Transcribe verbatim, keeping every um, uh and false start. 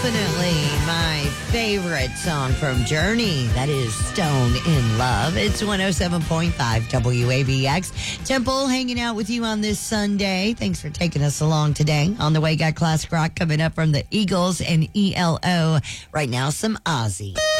Definitely my favorite song from Journey. That is Stone in Love. It's one oh seven point five W A B X. Temple hanging out with you on this Sunday. Thanks for taking us along today. On the way, got classic rock coming up from the Eagles and E L O. Right now, some Ozzy.